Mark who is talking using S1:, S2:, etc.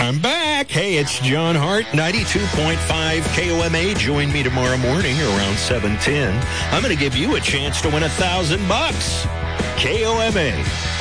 S1: I'm back. Hey, it's John Hart, 92.5 KOMA. Join me tomorrow morning around 7:10. I'm going to give you a chance to win $1,000. KOMA.